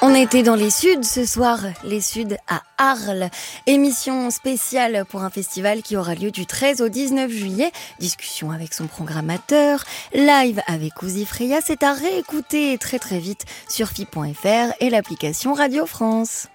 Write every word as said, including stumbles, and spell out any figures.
On était dans les Suds ce soir, les Suds à Arles. Émission spéciale pour un festival qui aura lieu du treize au dix-neuf juillet. Discussion avec son programmateur, live avec Ouzi Freya. C'est à réécouter très très vite sur F I point F R et l'application Radio France.